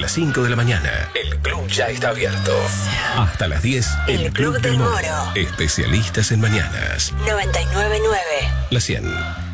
las 5 de la mañana. El club ya está abierto. Hasta las 10, el Club del Moro. Especialistas en mañanas. 99.9. La 100.